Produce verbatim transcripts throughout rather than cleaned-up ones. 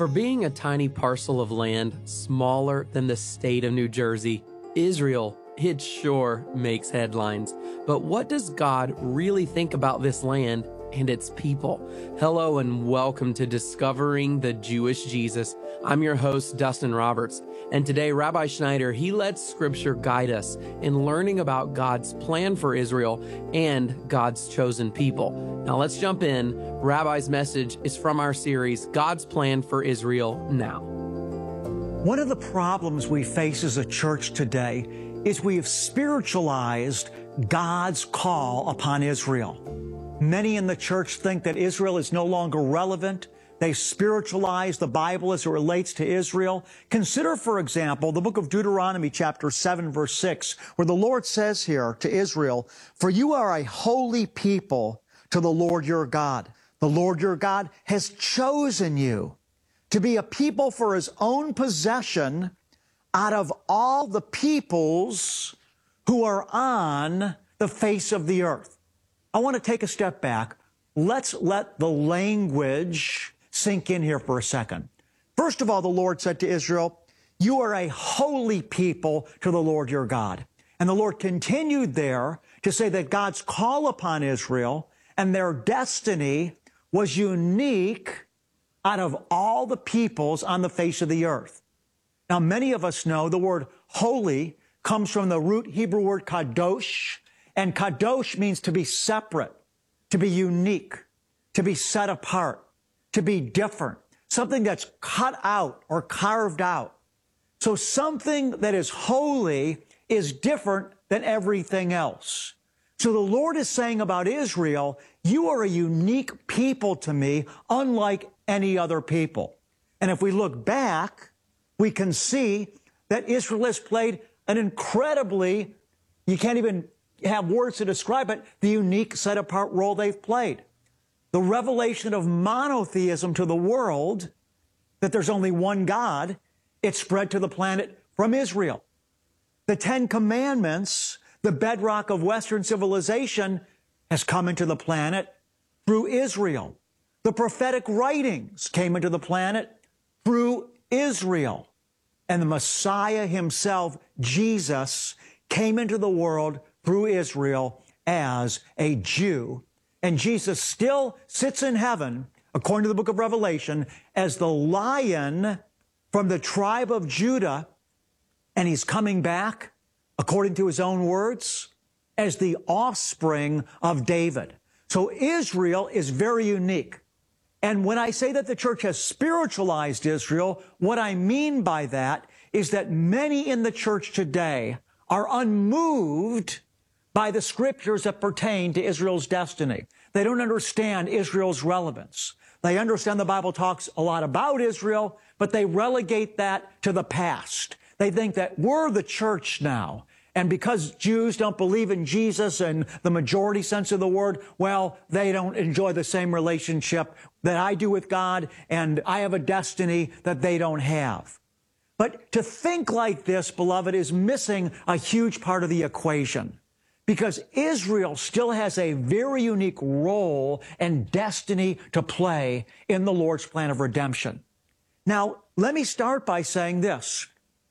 For being a tiny parcel of land smaller than the state of New Jersey, Israel, it sure makes headlines. But what does God really think about this land and its people? Hello and welcome to Discovering the Jewish Jesus. I'm your host, Dustin Roberts. And today, Rabbi Schneider, he lets Scripture guide us in learning about God's plan for Israel and God's chosen people. Now let's jump in. Rabbi's message is from our series, God's Plan for Israel Now. One of the problems we face as a church today is we have spiritualized God's call upon Israel. Many in the church think that Israel is no longer relevant. They spiritualize the Bible as it relates to Israel. Consider, for example, the book of Deuteronomy chapter seven, verse six, where the Lord says here to Israel, "For you are a holy people to the Lord your God. The Lord your God has chosen you to be a people for his own possession out of all the peoples who are on the face of the earth." I want to take a step back. Let's let the language sink in here for a second. First of all, the Lord said to Israel, "You are a holy people to the Lord your God." And the Lord continued there to say that God's call upon Israel and their destiny was unique out of all the peoples on the face of the earth. Now, many of us know the word holy comes from the root Hebrew word kadosh, and kadosh means to be separate, to be unique, to be set apart, to be different, something that's cut out or carved out. So something that is holy is different than everything else. So the Lord is saying about Israel, you are a unique people to me, unlike any other people. And if we look back, we can see that Israel has played an incredibly, you can't even have words to describe it, the unique set-apart role they've played. The revelation of monotheism to the world, that there's only one God, it spread to the planet from Israel. The Ten Commandments, the bedrock of Western civilization, has come into the planet through Israel. The prophetic writings came into the planet through Israel. And the Messiah himself, Jesus, came into the world through Israel as a Jew. And Jesus still sits in heaven, according to the book of Revelation, as the Lion from the tribe of Judah. And he's coming back, according to his own words, as the offspring of David. So Israel is very unique. And when I say that the church has spiritualized Israel, what I mean by that is that many in the church today are unmoved by the scriptures that pertain to Israel's destiny. They don't understand Israel's relevance. They understand the Bible talks a lot about Israel, but they relegate that to the past. They think that we're the church now. And because Jews don't believe in Jesus in the majority sense of the word, well, they don't enjoy the same relationship that I do with God, and I have a destiny that they don't have. But to think like this, beloved, is missing a huge part of the equation, because Israel still has a very unique role and destiny to play in the Lord's plan of redemption. Now, let me start by saying this.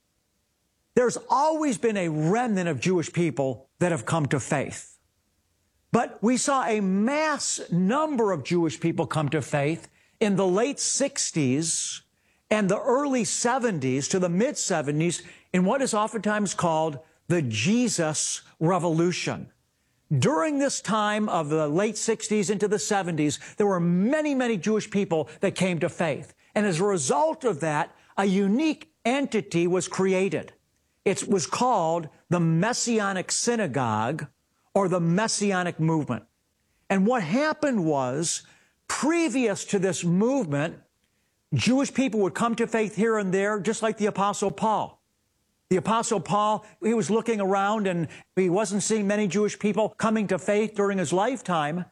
There's always been a remnant of Jewish people that have come to faith. But we saw a mass number of Jewish people come to faith in the late sixties and the early seventies to the mid seventies in what is oftentimes called the Jesus Revolution. During this time of the late sixties into the seventies, there were many, many Jewish people that came to faith. And as a result of that, a unique entity was created. It was called the Messianic Synagogue or the Messianic Movement. And what happened was, previous to this movement, Jewish people would come to faith here and there, just like the Apostle Paul. The Apostle Paul, he was looking around and he wasn't seeing many Jewish people coming to faith during his lifetime.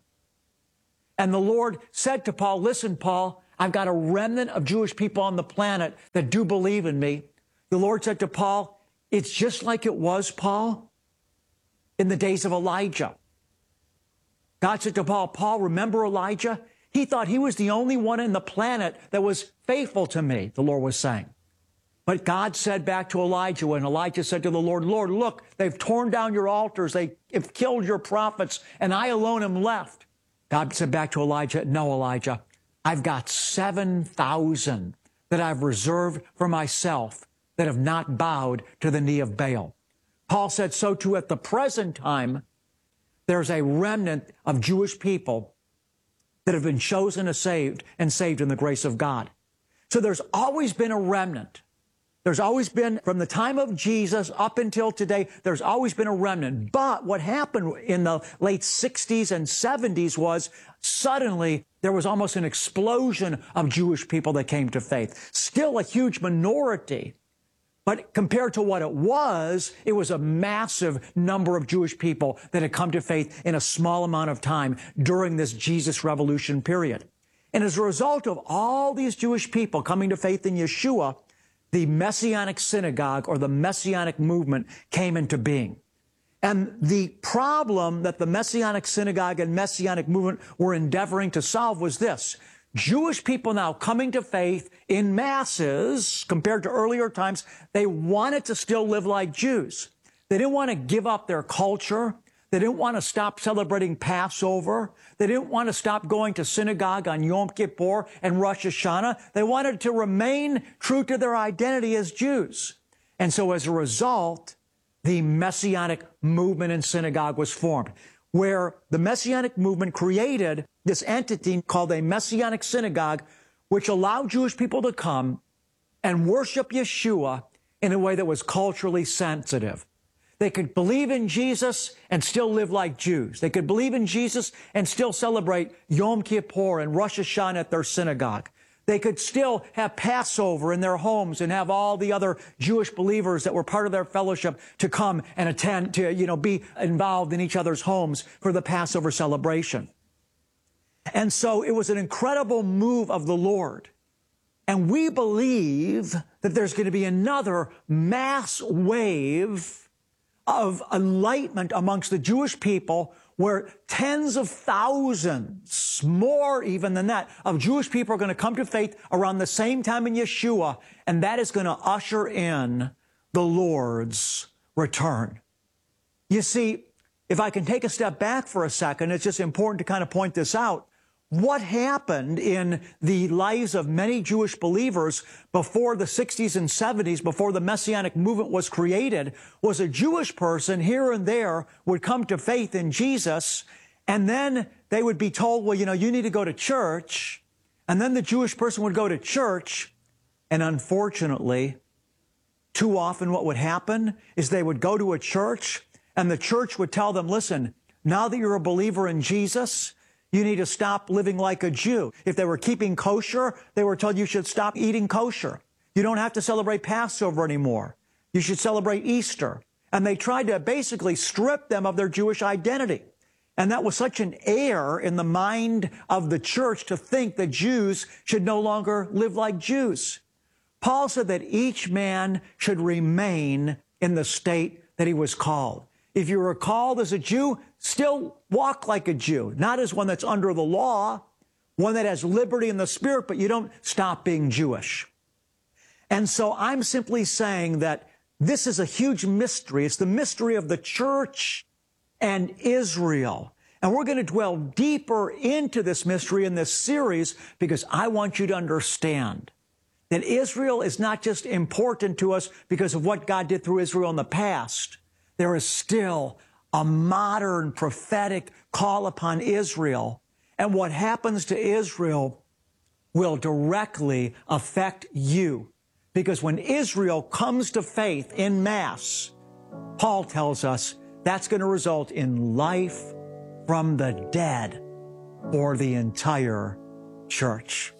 And the Lord said to Paul, "Listen, Paul, I've got a remnant of Jewish people on the planet that do believe in me." The Lord said to Paul, "It's just like it was, Paul, in the days of Elijah." God said to Paul, "Paul, remember Elijah? He thought he was the only one in the planet that was faithful to me, the Lord was saying. But God said back to Elijah, when Elijah said to the Lord, Lord, look, they've torn down your altars, they have killed your prophets, and I alone am left. God said back to Elijah, no, Elijah, I've got seven thousand that I've reserved for myself that have not bowed to the knee of Baal. Paul said so too at the present time, there's a remnant of Jewish people that have been chosen and saved and saved in the grace of God. So there's always been a remnant. There's always been, from the time of Jesus up until today, there's always been a remnant. But what happened in the late sixties and seventies was suddenly there was almost an explosion of Jewish people that came to faith. Still a huge minority. But compared to what it was, it was a massive number of Jewish people that had come to faith in a small amount of time during this Jesus Revolution period. And as a result of all these Jewish people coming to faith in Yeshua, the Messianic synagogue or the Messianic movement came into being. And the problem that the Messianic synagogue and Messianic movement were endeavoring to solve was this. Jewish people now coming to faith in masses, compared to earlier times, they wanted to still live like Jews. They didn't want to give up their culture. They didn't want to stop celebrating Passover. They didn't want to stop going to synagogue on Yom Kippur and Rosh Hashanah. They wanted to remain true to their identity as Jews. And so as a result, the Messianic movement in synagogue was formed, where the Messianic movement created this entity called a Messianic synagogue, which allowed Jewish people to come and worship Yeshua in a way that was culturally sensitive. They could believe in Jesus and still live like Jews. They could believe in Jesus and still celebrate Yom Kippur and Rosh Hashanah at their synagogue. They could still have Passover in their homes and have all the other Jewish believers that were part of their fellowship to come and attend, to, you know, be involved in each other's homes for the Passover celebration. And so it was an incredible move of the Lord. And we believe that there's going to be another mass wave of enlightenment amongst the Jewish people, where tens of thousands, more even than that, of Jewish people are going to come to faith around the same time in Yeshua, and that is going to usher in the Lord's return. You see, if I can take a step back for a second, it's just important to kind of point this out. What happened in the lives of many Jewish believers before the sixties and seventies, before the Messianic movement was created, was a Jewish person here and there would come to faith in Jesus, and then they would be told, well, you know, you need to go to church. And then the Jewish person would go to church, and unfortunately, too often what would happen is they would go to a church, and the church would tell them, listen, now that you're a believer in Jesus, you need to stop living like a Jew. If they were keeping kosher, they were told you should stop eating kosher. You don't have to celebrate Passover anymore. You should celebrate Easter. And they tried to basically strip them of their Jewish identity. And that was such an error in the mind of the church to think that Jews should no longer live like Jews. Paul said that each man should remain in the state that he was called. If you were called as a Jew, still walk like a Jew, not as one that's under the law, one that has liberty in the spirit, but you don't stop being Jewish. And so I'm simply saying that this is a huge mystery. It's the mystery of the church and Israel. And we're going to dwell deeper into this mystery in this series because I want you to understand that Israel is not just important to us because of what God did through Israel in the past. There is still a modern prophetic call upon Israel. And what happens to Israel will directly affect you. Because when Israel comes to faith in mass, Paul tells us that's going to result in life from the dead for the entire church.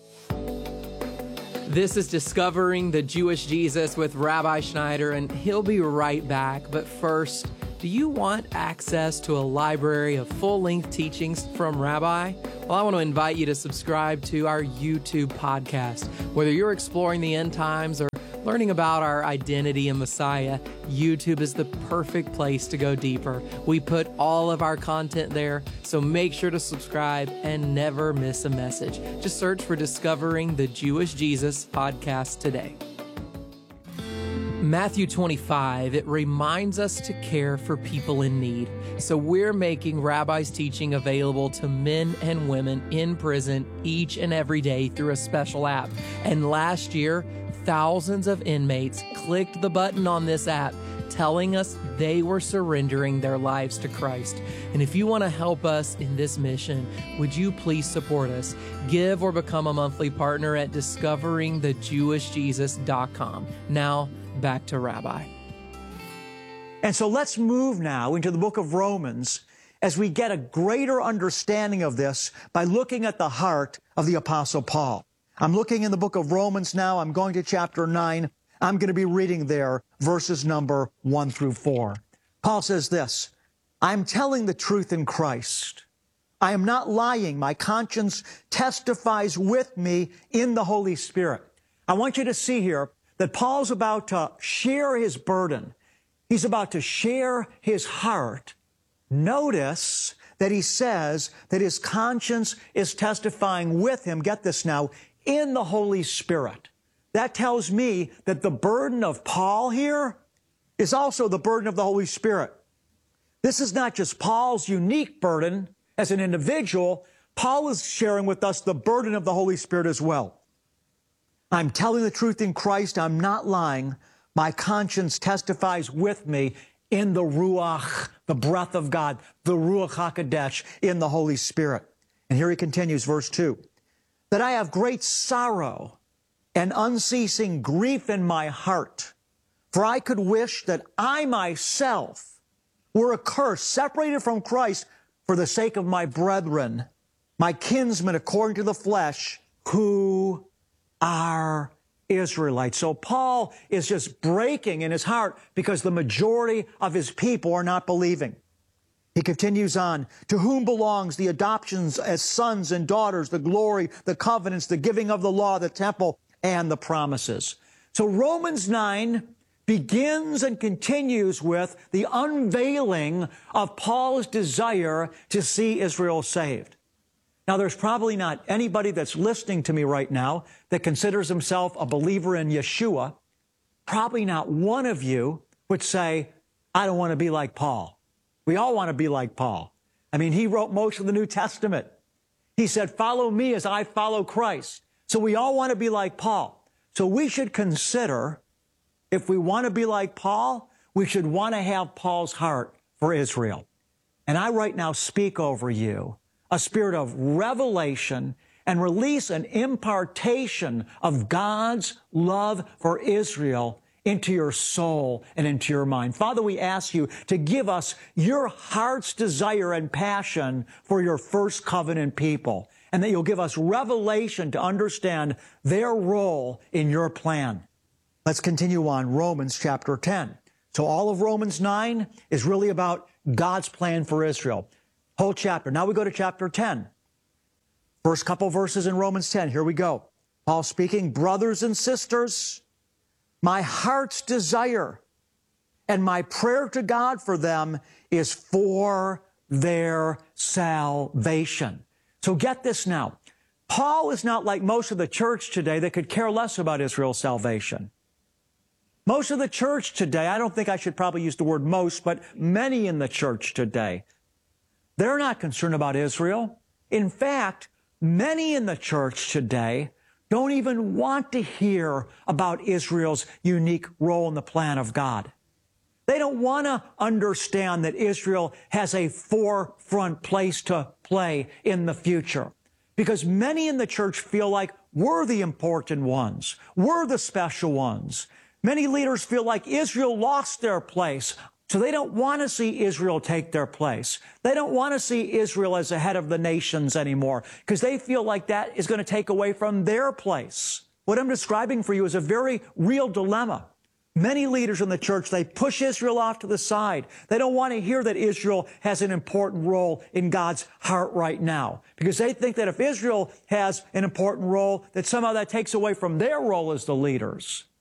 This is Discovering the Jewish Jesus with Rabbi Schneider, and he'll be right back. But first, do you want access to a library of full-length teachings from Rabbi? Well, I want to invite you to subscribe to our YouTube podcast. Whether you're exploring the end times or Learning about our identity in Messiah, YouTube is the perfect place to go deeper. We put all of our content there, so make sure to subscribe and never miss a message. Just search for Discovering the Jewish Jesus podcast today. Matthew twenty-five, it reminds us to care for people in need. So we're making Rabbi's teaching available to men and women in prison each and every day through a special app. And last year, thousands of inmates clicked the button on this app telling us they were surrendering their lives to Christ. And if you want to help us in this mission, would you please support us? Give or become a monthly partner at discovering the jewish jesus dot com. Now, back to Rabbi. And so let's move now into the book of Romans as we get a greater understanding of this by looking at the heart of the Apostle Paul. I'm looking in the book of Romans now. I'm going to chapter nine. I'm going to be reading there verses number one through four. Paul says this, I'm telling the truth in Christ. I am not lying. My conscience testifies with me in the Holy Spirit. I want you to see here that Paul's about to share his burden. He's about to share his heart. Notice that he says that his conscience is testifying with him, get this now, in the Holy Spirit. That tells me that the burden of Paul here is also the burden of the Holy Spirit. This is not just Paul's unique burden as an individual. Paul is sharing with us the burden of the Holy Spirit as well. I'm telling the truth in Christ. I'm not lying. My conscience testifies with me in the Ruach, the breath of God, the Ruach HaKodesh, in the Holy Spirit. And here he continues, verse two, that I have great sorrow and unceasing grief in my heart, for I could wish that I myself were accursed, separated from Christ for the sake of my brethren, my kinsmen according to the flesh, who are Israelites. So Paul is just breaking in his heart because the majority of his people are not believing. He continues on, to whom belongs the adoptions as sons and daughters, the glory, the covenants, the giving of the law, the temple, and the promises. So Romans nine begins and continues with the unveiling of Paul's desire to see Israel saved. Now, there's probably not anybody that's listening to me right now that considers himself a believer in Yeshua. Probably not one of you would say, I don't want to be like Paul. We all want to be like Paul. I mean, he wrote most of the New Testament. He said, follow me as I follow Christ. So we all want to be like Paul. So we should consider, if we want to be like Paul, we should want to have Paul's heart for Israel. And I right now speak over you a spirit of revelation and release an impartation of God's love for Israel into your soul and into your mind. Father, we ask you to give us your heart's desire and passion for your first covenant people, and that you'll give us revelation to understand their role in your plan. Let's continue on, Romans chapter ten. So all of Romans nine is really about God's plan for Israel. Whole chapter. Now we go to chapter ten. First couple verses in Romans ten. Here we go. Paul speaking, brothers and sisters, my heart's desire and my prayer to God for them is for their salvation. So get this now. Paul is not like most of the church today that could care less about Israel's salvation. Most of the church today, I don't think I should probably use the word most, but many in the church today, they're not concerned about Israel. In fact, many in the church today don't even want to hear about Israel's unique role in the plan of God. They don't want to understand that Israel has a forefront place to play in the future, because many in the church feel like we're the important ones. We're the special ones. Many leaders feel like Israel lost their place. So they don't want to see Israel take their place. They don't want to see Israel as the head of the nations anymore because they feel like that is going to take away from their place. What I'm describing for you is a very real dilemma. Many leaders in the church, they push Israel off to the side. They don't want to hear that Israel has an important role in God's heart right now because they think that if Israel has an important role, that somehow that takes away from their role as the leaders.